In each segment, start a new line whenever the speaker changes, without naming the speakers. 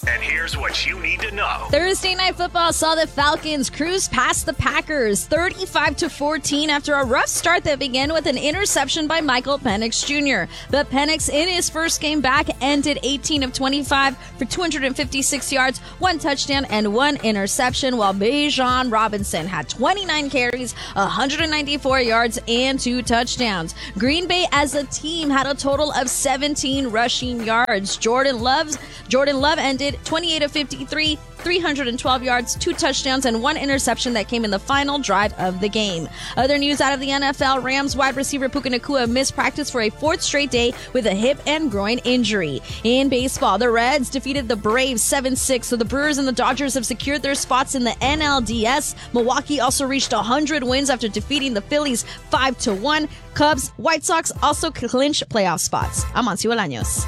And here's what you need to know.
Thursday Night Football saw the Falcons cruise past the Packers 35-14 after a rough start that began with an interception by Michael Penix Jr. But Penix, in his first game back, ended 18 of 25 for 256 yards, 1 touchdown, and 1 interception, while Bijan Robinson had 29 carries, 194 yards, and 2 touchdowns. Green Bay as a team had a total of 17 rushing yards. Jordan Love ended 28 of 53, 312 yards, 2 touchdowns, and 1 interception that came in the final drive of the game. Other news out of the NFL, Rams wide receiver Puka Nacua missed practice for a 4th straight day with a hip and groin injury. In baseball, the Reds defeated the Braves 7-6, so the Brewers and the Dodgers have secured their spots in the NLDS. Milwaukee also reached 100 wins after defeating the Phillies 5-1. Cubs, White Sox also clinch playoff spots. I'm Ansi Bolaños.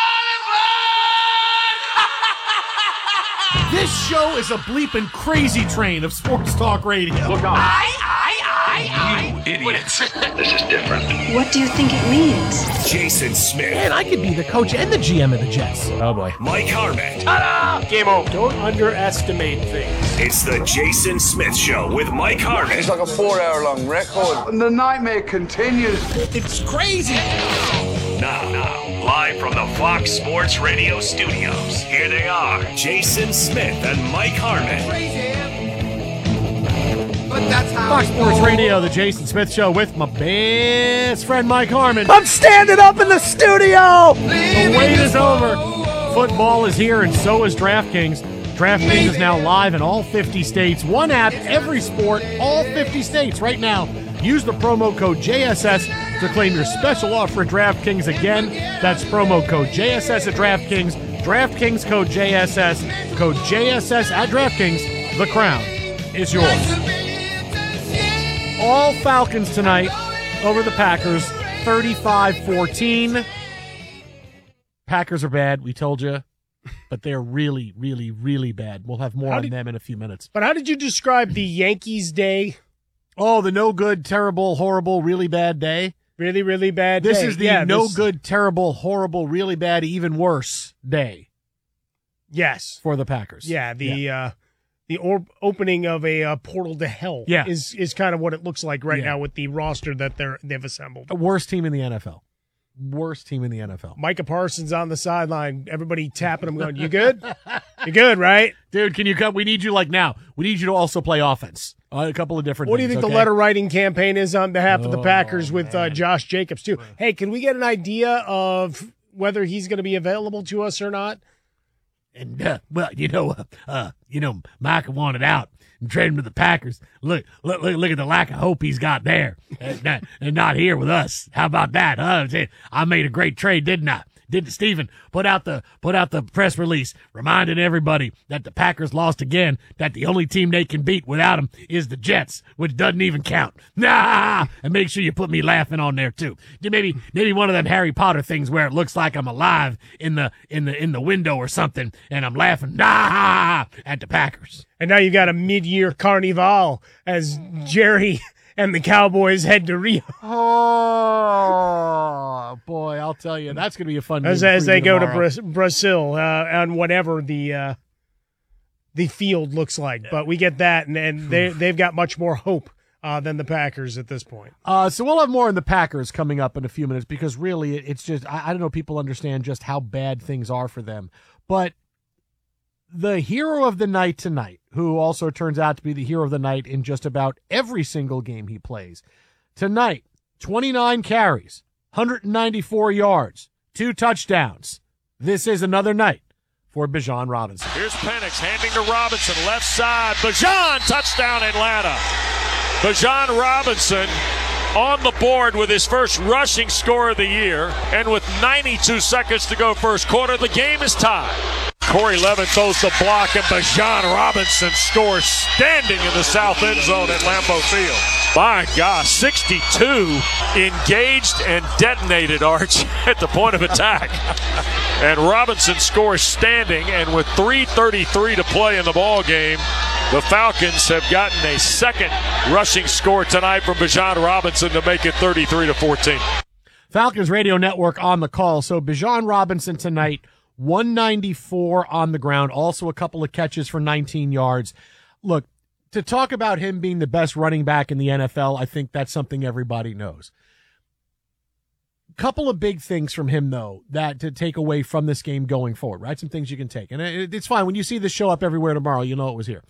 This show is a bleeping crazy train of sports talk radio.
Look on. You idiots. This is different.
What do you think it means?
Jason Smith.
Man, I could be the coach and the GM of the Jets.
Oh, boy.
Mike Harmon.
Ta-da! Game over.
Don't underestimate things.
It's the Jason Smith Show with Mike Harmon.
It's like a 4-hour-long record. And the nightmare continues.
It's crazy.
Now, live from the Fox Sports Radio studios, here they are, Jason Smith and Mike Harmon.
Fox Sports Radio, the Jason Smith Show with my best friend Mike Harmon.
I'm standing up in the studio!
The wait is over. Football is here, and so is DraftKings. DraftKings is now live in all 50 states. One app, every sport, all 50 states right now. Use the promo code JSS to claim your special offer at DraftKings. Again, that's promo code JSS at DraftKings. DraftKings code JSS. Code JSS at DraftKings. The crown is yours. All Falcons tonight over the Packers, 35-14. Packers are bad, we told you, but they're really, really, really bad. We'll have more on them in a few minutes.
But how did you describe the Yankees' day?
Oh, the no good, terrible, horrible, really bad day.
Really, really bad day.
This is the good, terrible, horrible, really bad, even worse day.
Yes.
For the Packers.
Yeah, the opening of a portal to hell is kind of what it looks like right now with the roster that they've assembled.
Worst team in the NFL. Worst team in the NFL.
Micah Parsons on the sideline. Everybody tapping him going, you good? You good, right?
Dude, can you come? We need you like now. We need you to also play offense. A couple of different
What do you
things,
think the letter writing campaign is on behalf of the Packers with Josh Jacobs, too? Hey, can we get an idea of whether he's going to be available to us or not?
And, well, Micah wanted out and traded him to the Packers. Look at the lack of hope he's got there and not here with us. How about that, huh? I made a great trade, didn't I? Didn't Stephen put out the press release reminding everybody that the Packers lost again, that the only team they can beat without them is the Jets, which doesn't even count. Nah! And make sure you put me laughing on there too. Maybe one of them Harry Potter things where it looks like I'm alive in the window or something, and I'm laughing nah at the Packers.
And now you got a mid-year carnival as Jerry and the Cowboys head to Rio.
Oh, boy, I'll tell you. That's going to be a fun
as they go to Brazil on whatever the field looks like. But we get that, and they've got much more hope than the Packers at this point.
So we'll have more on the Packers coming up in a few minutes because really it's just – I don't know if people understand just how bad things are for them. But the hero of the night tonight, who also turns out to be the hero of the night in just about every single game he plays. Tonight, 29 carries, 194 yards, 2 touchdowns. This is another night for Bijan Robinson.
Here's Penix handing to Robinson, left side. Bijan, touchdown Atlanta. Bijan Robinson on the board with his first rushing score of the year. And with 92 seconds to go first quarter, the game is tied. Corey Levin throws the block, and Bijan Robinson scores standing in the south end zone at Lambeau Field. My gosh, 62 engaged and detonated, Arch, at the point of attack. And Robinson scores standing, and with 3:33 to play in the ball game, the Falcons have gotten a second rushing score tonight from Bijan Robinson to make it 33-14.
Falcons Radio Network on the call. So Bijan Robinson tonight,
194 on the ground, also a couple of catches for 19 yards. Look, to talk about him being the best running back in the NFL, I think that's something everybody knows. Couple of big things from him, though, that to take away from this game going forward, right? Some things you can take. And it's fine. When you see this show up everywhere tomorrow, you'll know it was here.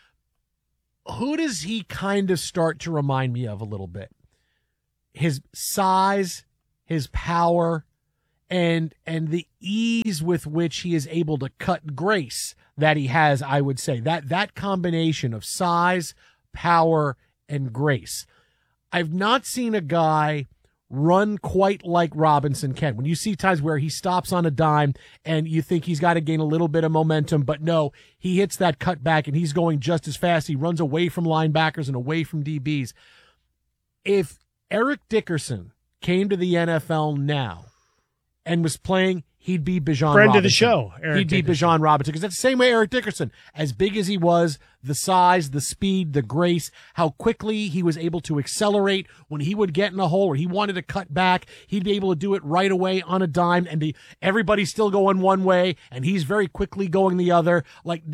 Who does he kind of start to remind me of a little bit? His size, his power, and the ease with which he is able to cut grace that he has, I would say. That combination of size, power, and grace. I've not seen a guy run quite like Robinson can. When you see times where he stops on a dime and you think he's got to gain a little bit of momentum, but no, he hits that cutback and he's going just as fast. He runs away from linebackers and away from DBs. If Eric Dickerson came to the NFL now and was playing, he'd be Bijan Robinson.
Friend of the show,
He'd be Bijan Robinson, because that's the same way Eric Dickerson, as big as he was, the size, the speed, the grace, how quickly he was able to accelerate when he would get in a hole or he wanted to cut back, he'd be able to do it right away on a dime, and everybody's still going one way, and he's very quickly going the other. Like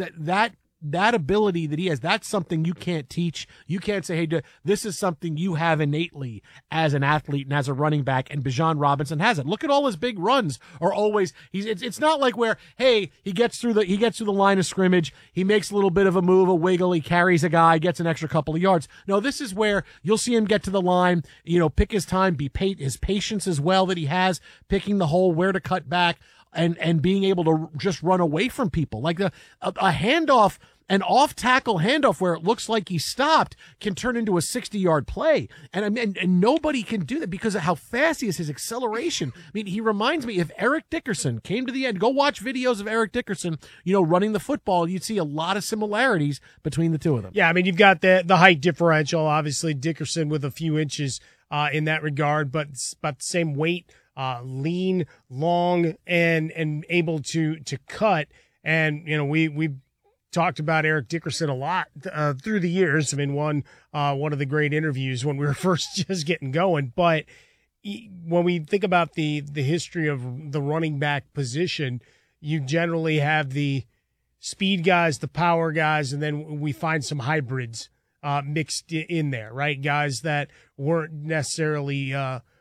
that ability that he has, that's something you can't teach. You can't say, hey, this is something you have innately as an athlete and as a running back, and Bijan Robinson has it. Look at all his big runs are always, it's not like where, hey, he gets through the line of scrimmage, he makes a little bit of a move, a wiggle, he carries a guy, gets an extra couple of yards. No, this is where you'll see him get to the line, pick his time, his patience as well that he has, picking the hole, where to cut back, and being able to just run away from people. Like a handoff, an off-tackle handoff where it looks like he stopped can turn into a 60-yard play. And nobody can do that because of how fast he is, his acceleration. I mean, he reminds me, if Eric Dickerson came to the end, go watch videos of Eric Dickerson, running the football, you'd see a lot of similarities between the two of them.
Yeah, I mean, you've got the height differential, obviously Dickerson with a few inches in that regard, but it's about the same weight. Lean, long, and able to cut. And, we talked about Eric Dickerson a lot through the years. I mean, one of the great interviews when we were first just getting going. But when we think about the history of the running back position, you generally have the speed guys, the power guys, and then we find some hybrids mixed in there, right? Guys that weren't necessarily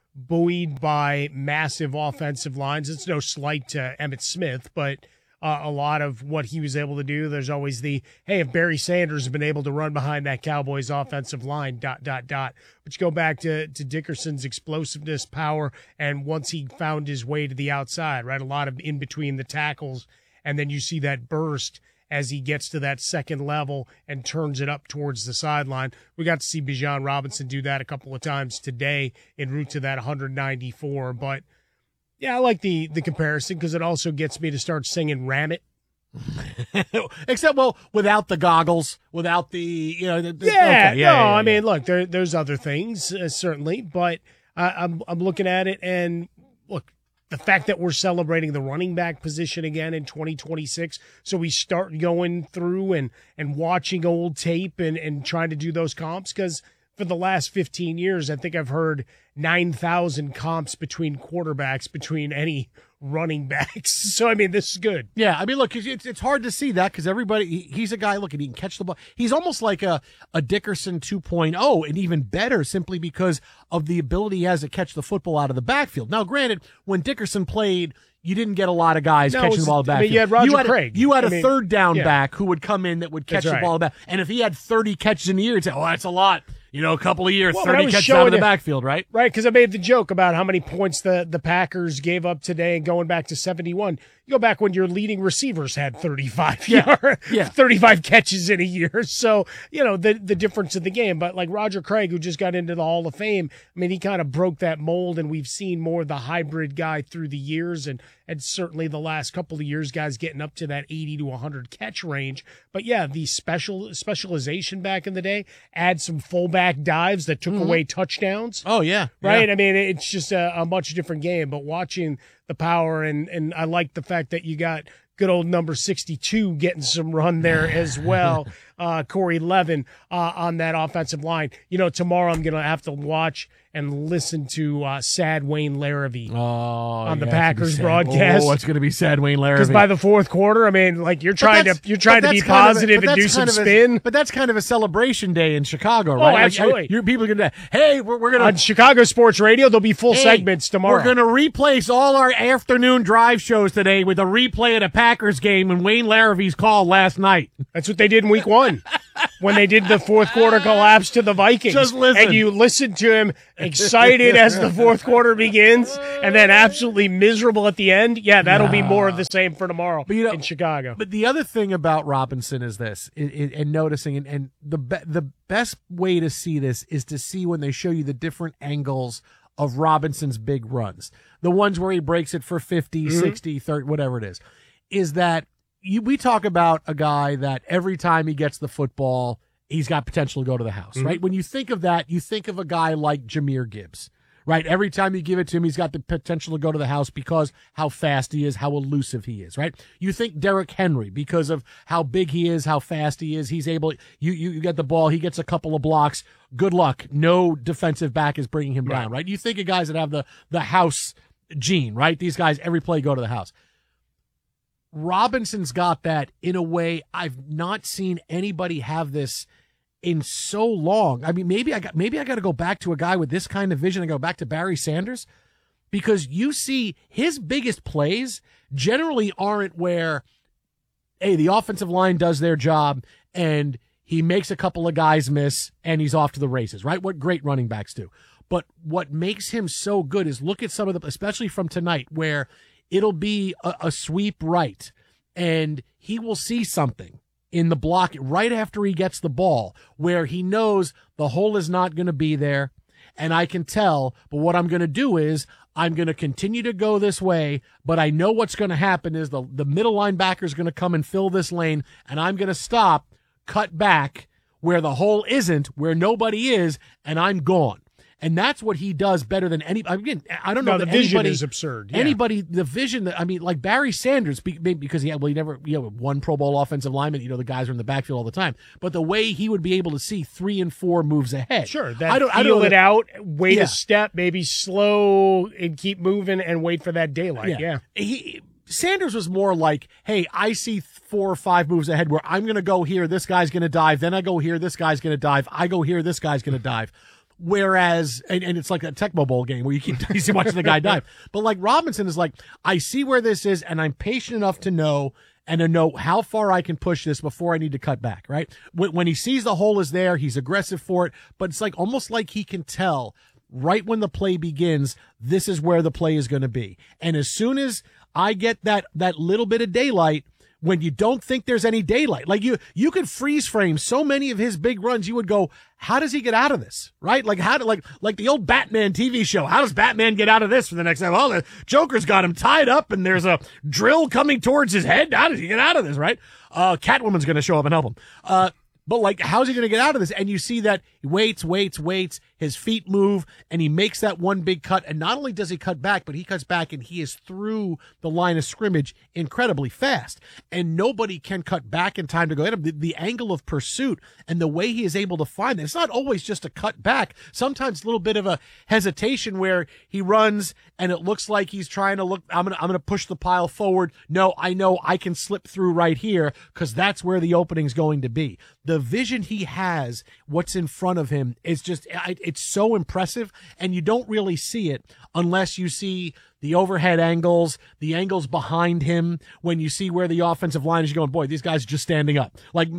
buoyed by massive offensive lines. It's no slight to Emmitt Smith, but a lot of what he was able to do, there's always if Barry Sanders had been able to run behind that Cowboys offensive line, ... But you go back to Dickerson's explosiveness, power, and once he found his way to the outside, right? A lot of in between the tackles, and then you see that burst as he gets to that second level and turns it up towards the sideline. We got to see Bijan Robinson do that a couple of times today en route to that 194. But, yeah, I like the comparison because it also gets me to start singing Ram It.
Except, without the goggles, without the,
I mean, look, there's other things, certainly, but I'm looking at it and, look, the fact that we're celebrating the running back position again in 2026, so we start going through and watching old tape and trying to do those comps, because for the last 15 years, I think I've heard 9,000 comps between quarterbacks, between any running backs. So, I mean, this is good.
Yeah, I mean, look, it's hard to see that because he's a guy, look, he can catch the ball. He's almost like a Dickerson 2.0 and even better simply because of the ability he has to catch the football out of the backfield. Now, granted, when Dickerson played, you didn't get a lot of guys catching the ball back.
I mean, you had Roger Craig.
You had a third down back who would come in that would catch the ball back. And if he had 30 catches in a year, you'd say, that's a lot. A couple of years, 30 catches out of the backfield, right?
Right, because I made the joke about how many points the Packers gave up today and going back to 71. You go back when your leading receivers had 35 35 catches in a year. So, the difference in the game. But like Roger Craig, who just got into the Hall of Fame, I mean, he kind of broke that mold, and we've seen more of the hybrid guy through the years, and certainly the last couple of years, guys getting up to that 80 to 100 catch range. But yeah, the specialization back in the day, add some fullback dives that took away touchdowns.
Oh, yeah.
Right?
Yeah.
I mean, it's just a much different game. But watching the power, and I like the fact that you got good old number 62 getting some run there as well. Corey Levin on that offensive line. Tomorrow I'm going to have to watch and listen to sad Wayne Larrivee on the Packers broadcast.
Oh, it's going to be sad Wayne Larrivee.
Because by the fourth quarter, I mean, like you're trying to be positive and do some spin.
But that's kind of a celebration day in Chicago, right?
Oh, absolutely.
People are going to, hey, we're going to
on Chicago Sports Radio. There'll be full segments tomorrow.
We're going to replace all our afternoon drive shows today with a replay of the Packers game and Wayne Larrivee's call last night.
That's what they did in Week 1. When they did the fourth quarter collapse to the Vikings.
Just listen.
And you listen to him excited as the fourth quarter begins and then absolutely miserable at the end. Yeah, that'll be more of the same for tomorrow in Chicago.
But the other thing about Robinson is this, and noticing, and the best way to see this is to see when they show you the different angles of Robinson's big runs. The ones where he breaks it for 50, 60, 30, whatever it is that we talk about a guy that every time he gets the football, he's got potential to go to the house, right? When you think of that, you think of a guy like Jahmyr Gibbs, right? Every time you give it to him, he's got the potential to go to the house because how fast he is, how elusive he is, right? You think Derrick Henry because of how big he is, how fast he is. He's able, you get the ball, he gets a couple of blocks. Good luck. No defensive back is bringing him down, right? You think of guys that have the house gene, right? These guys, every play go to the house. Robinson's got that in a way I've not seen anybody have this in so long. I mean, maybe I got to go back to a guy with this kind of vision and go back to Barry Sanders, because you see his biggest plays generally aren't where, hey, the offensive line does their job and he makes a couple of guys miss and he's off to the races, right? What great running backs do. But what makes him so good is look at some of the, especially from tonight, where it'll be a sweep right, and he will see something in the block right after he gets the ball where he knows the hole is not going to be there, and I can tell, but what I'm going to do is I'm going to continue to go this way, but I know what's going to happen is the middle linebacker is going to come and fill this lane, and I'm going to stop, cut back where the hole isn't, where nobody is, and I'm gone. And that's what he does better than any. Again, I don't know.
No, the vision is absurd. Yeah.
Anybody, the vision that, I mean, like Barry Sanders, because he never, one Pro Bowl offensive lineman. The guys are in the backfield all the time. But the way he would be able to see 3 and 4 moves ahead.
Sure, I don't feel it out, wait a step, maybe slow and keep moving and wait for that daylight. Yeah.
Sanders was more like, hey, I see 4 or 5 moves ahead where I'm going to go here, this guy's going to dive, then I go here, this guy's going to dive, I go here, this guy's going to dive. Whereas, and it's like a Tecmo Bowl game where you keep watching the guy dive. But like Robinson is like, I see where this is and I'm patient enough to know how far I can push this before I need to cut back, right? When he sees the hole is there, he's aggressive for it, but it's like almost like he can tell right when the play begins, this is where the play is going to be. And as soon as I get that little bit of daylight, when you don't think there's any daylight, like you could freeze frame so many of his big runs, you would go, how does he get out of this? Right? Like like the old Batman TV show. How does Batman get out of this for the next time? Oh, the Joker's got him tied up and there's a drill coming towards his head. How does he get out of this? Right? Catwoman's going to show up and help him. But like, how's he going to get out of this? And you see that he waits, his feet move, and he makes that one big cut. And not only does he cut back, but he cuts back and he is through the line of scrimmage incredibly fast. And nobody can cut back in time to go at him. The angle of pursuit and the way he is able to find it. It's not always just a cut back. Sometimes a little bit of a hesitation where he runs and it looks like he's trying to look, I'm going to push the pile forward. No, I know I can slip through right here because that's where the opening's going to be. The vision he has, what's in front of him, is just, it's so impressive, and you don't really see it unless you see the overhead angles, the angles behind him, when you see where the offensive line is, you're going, boy, these guys are just standing up. Like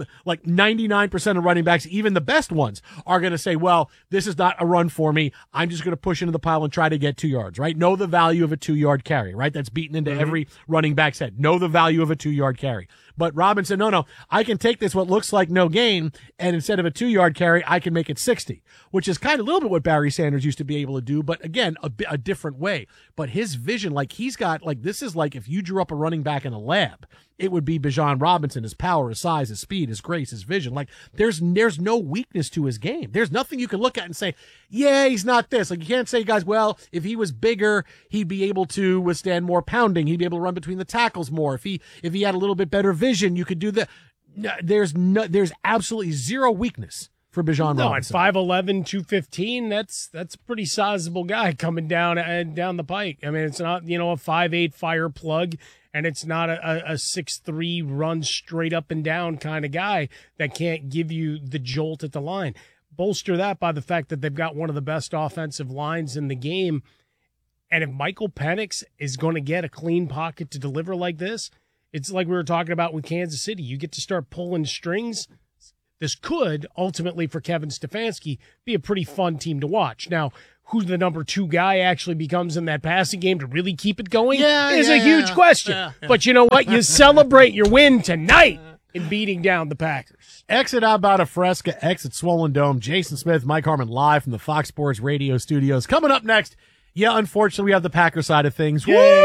99% of running backs, even the best ones, are going to say, well, this is not a run for me. I'm just going to push into the pile and try to get 2 yards, right? Know the value of a 2-yard carry, right? That's beaten into every running back's head. Know the value of a 2-yard carry. But Robinson, no, I can take this, what looks like no gain, and instead of a 2-yard carry, I can make it 60, which is kind of a little bit what Barry Sanders used to be able to do, but again, a different way. But his his vision, like he's got, like this is like if you drew up a running back in a lab, it would be Bijan Robinson, his power, his size, his speed, his grace, his vision. Like there's no weakness to his game. There's nothing you can look at and say, yeah, he's not this. Like you can't say, guys, well, if he was bigger, he'd be able to withstand more pounding. He'd be able to run between the tackles more. If he had a little bit better vision, you could do that. No, there's absolutely zero weakness for Bijan Robinson.
At 5'11", 215, that's a pretty sizable guy coming down the pike. I mean, it's not, a 5'8" fire plug, and it's not a 6'3" run straight up and down kind of guy that can't give you the jolt at the line. Bolster that by the fact that they've got one of the best offensive lines in the game. And if Michael Penix is going to get a clean pocket to deliver like this, it's like we were talking about with Kansas City. You get to start pulling strings. This could, ultimately for Kevin Stefanski, be a pretty fun team to watch. Now, who the number 2 guy actually becomes in that passing game to really keep it going is a huge question. Yeah. But you know what? You celebrate your win tonight in beating down the Packers.
Exit Abata Fresca, exit Swollen Dome. Jason Smith, Mike Harmon live from the Fox Sports Radio studios. Coming up next, unfortunately, we have the Packer side of things.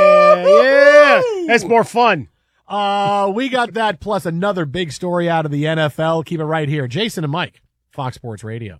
Yeah. That's more fun.
We got that plus another big story out of the NFL. Keep it right here. Jason and Mike, Fox Sports Radio.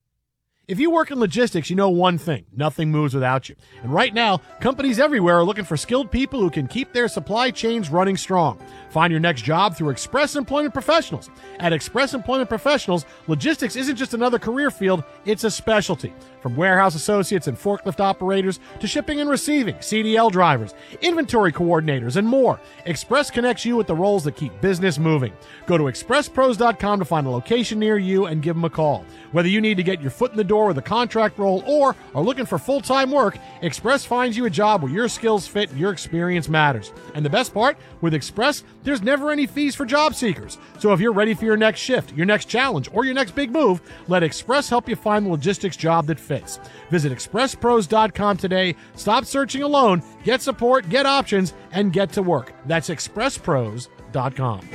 If you work in logistics, you know one thing. Nothing moves without you. And right now, companies everywhere are looking for skilled people who can keep their supply chains running strong. Find your next job through Express Employment Professionals. At Express Employment Professionals, logistics isn't just another career field, it's a specialty. From warehouse associates and forklift operators to shipping and receiving, CDL drivers, inventory coordinators, and more, Express connects you with the roles that keep business moving. Go to expresspros.com to find a location near you and give them a call. Whether you need to get your foot in the door with a contract role or are looking for full-time work, Express finds you a job where your skills fit and your experience matters. And the best part, with Express, there's never any fees for job seekers. So if you're ready for your next shift, your next challenge, or your next big move, let Express help you find the logistics job that fits. Visit expresspros.com today. Stop searching alone. Get support, get options, and get to work. That's expresspros.com.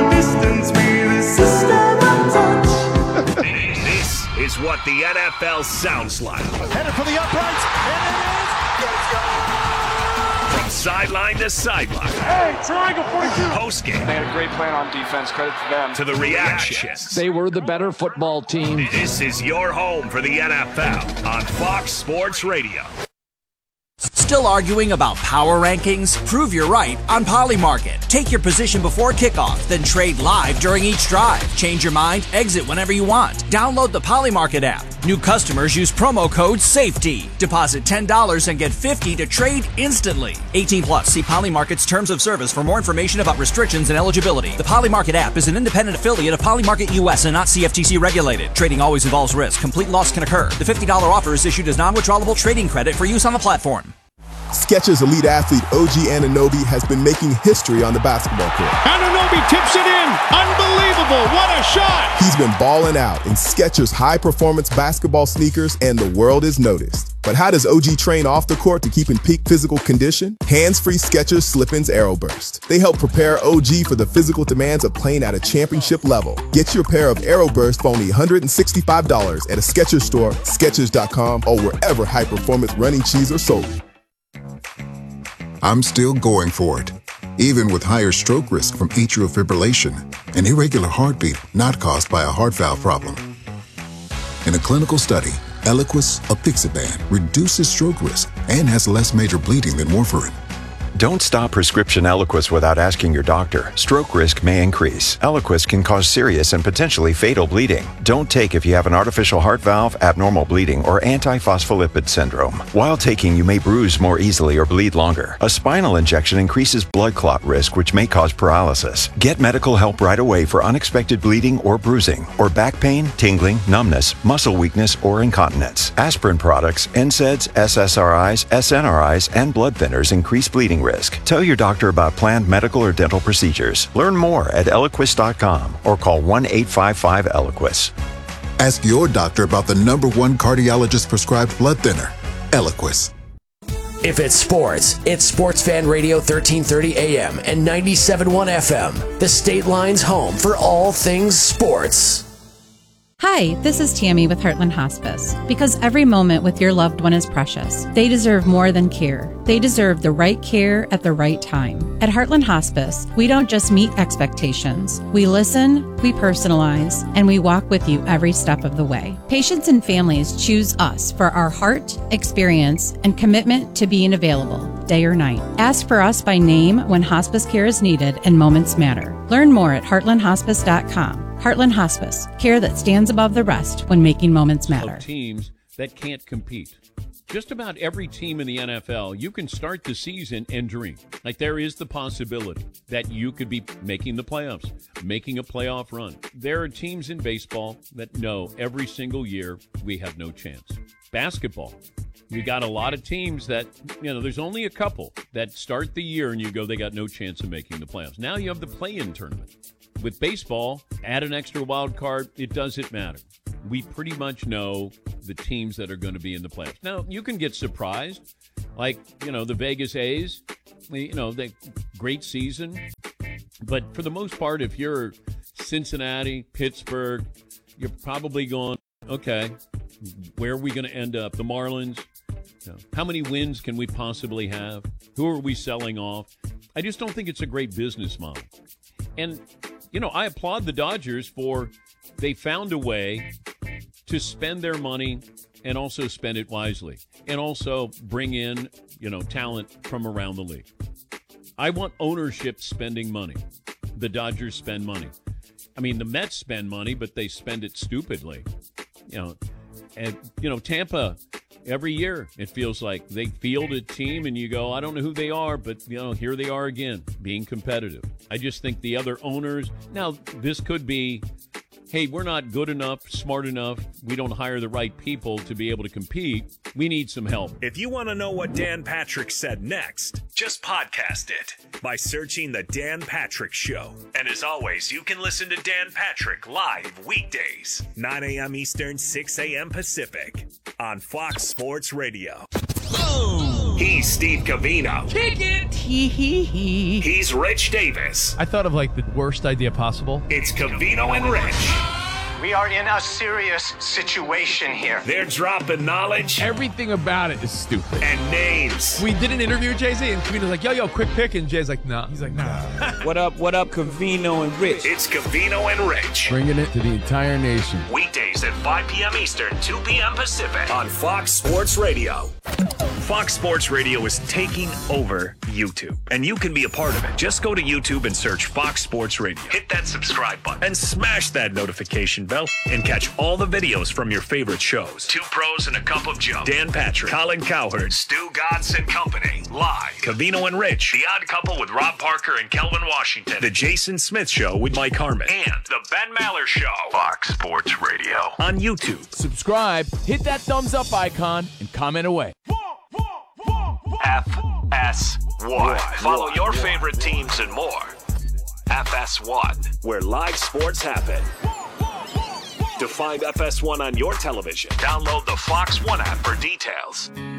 This is what the NFL sounds like.
Headed for the uprights, and it is.
From sideline to sideline.
Hey, triangle 42.
Postgame.
They had a great plan on defense. Credit to them.
To the reactions.
They were the better football team.
This is your home for the NFL on Fox Sports Radio.
Still arguing about power rankings? Prove you're right on Polymarket. Take your position before kickoff, then trade live during each drive. Change your mind, exit whenever you want. Download the Polymarket app. New customers use promo code SAFETY. Deposit $10 and get $50 to trade instantly. 18 plus. See Polymarket's terms of service for more information about restrictions and eligibility. The Polymarket app is an independent affiliate of Polymarket US and not CFTC regulated. Trading always involves risk. Complete loss can occur. The $50 offer is issued as non-withdrawable trading credit for use on the platform.
Skechers elite athlete OG Anunoby has been making history on the basketball court.
Anunoby tips it in. Unbelievable. What a shot.
He's been balling out in Skechers high-performance basketball sneakers, and the world is noticed. But how does OG train off the court to keep in peak physical condition? Hands-free Skechers Slip-ins AeroBurst. They help prepare OG for the physical demands of playing at a championship level. Get your pair of AeroBurst for only $165 at a Skechers store, Skechers.com, or wherever high-performance running shoes are sold.
I'm still going for it, even with higher stroke risk from atrial fibrillation, an irregular heartbeat not caused by a heart valve problem. In a clinical study, Eliquis apixaban reduces stroke risk and has less major bleeding than warfarin.
Don't stop prescription Eliquis without asking your doctor. Stroke risk may increase. Eliquis can cause serious and potentially fatal bleeding. Don't take if you have an artificial heart valve, abnormal bleeding, or antiphospholipid syndrome. While taking, you may bruise more easily or bleed longer. A spinal injection increases blood clot risk, which may cause paralysis. Get medical help right away for unexpected bleeding or bruising, or back pain, tingling, numbness, muscle weakness, or incontinence. Aspirin products, NSAIDs, SSRIs, SNRIs, and blood thinners increase bleeding risk. Tell your doctor about planned medical or dental procedures. Learn more at Eliquis.com or call 1-855-ELIQUIS.
Ask your doctor about the #1 cardiologist prescribed blood thinner, Eliquis.
If it's sports, it's Sports Fan Radio 1330 AM and 97.1 FM, the State Line's home for all things sports.
Hi, this is Tammy with Heartland Hospice. Because every moment with your loved one is precious, they deserve more than care. They deserve the right care at the right time. At Heartland Hospice, we don't just meet expectations. We listen, we personalize, and we walk with you every step of the way. Patients and families choose us for our heart, experience, and commitment to being available, day or night. Ask for us by name when hospice care is needed and moments matter. Learn more at heartlandhospice.com. Heartland Hospice, care that stands above the rest when making moments matter.
Teams that can't compete. Just about every team in the NFL, you can start the season and dream. Like there is the possibility that you could be making the playoffs, making a playoff run. There are teams in baseball that know every single year we have no chance. Basketball, you got a lot of teams that, there's only a couple that start the year and you go, they got no chance of making the playoffs. Now you have the play-in tournament. With baseball, add an extra wild card, it doesn't matter. We pretty much know the teams that are going to be in the playoffs. Now, you can get surprised, like, the Vegas A's, the great season. But for the most part, if you're Cincinnati, Pittsburgh, you're probably going, okay, where are we going to end up? The Marlins, how many wins can we possibly have? Who are we selling off? I just don't think it's a great business model. And I applaud the Dodgers for they found a way to spend their money and also spend it wisely and also bring in, talent from around the league. I want ownership spending money. The Dodgers spend money. I mean, the Mets spend money, but they spend it stupidly. Tampa, every year it feels like they field a team and you go, I don't know who they are, but, here they are again, being competitive. I just think the other owners, now this could be, hey, we're not good enough, smart enough, we don't hire the right people to be able to compete. We need some help.
If you want to know what Dan Patrick said next, just podcast it by searching The Dan Patrick Show. And as always, you can listen to Dan Patrick live weekdays, 9 a.m. Eastern, 6 a.m. Pacific on Fox Sports Radio. Boom! He's Steve Covino.
Kick it!
He's Rich Davis.
I thought of the worst idea possible.
It's Covino and Rich.
We are in a serious situation here.
They're dropping knowledge.
Everything about it is stupid.
And names.
We did an interview with Jay-Z, and Covino's like, yo, quick pick. And Jay's like, nah. He's like, nah.
What up, Covino and Rich?
It's Covino and Rich.
Bringing it to the entire nation.
Weekdays at 5 p.m. Eastern, 2 p.m. Pacific on Fox Sports Radio. Fox Sports Radio is taking over YouTube, and you can be a part of it. Just go to YouTube and search Fox Sports Radio. Hit that subscribe button and smash that notification bell and catch all the videos from your favorite shows. Two Pros and a Cup of Joe. Dan Patrick, Colin Cowherd, Stu Gatz and Company. Live. Covino and Rich. The Odd Couple with Rob Parker and Kelvin Washington. The Jason Smith Show with Mike Harmon. And The Ben Maller Show. Fox Sports Radio on YouTube.
Subscribe, hit that thumbs up icon, and comment away.
FS1. Follow your favorite teams and more. FS1, where live sports happen. To find FS1 on your television, download the Fox One app for details.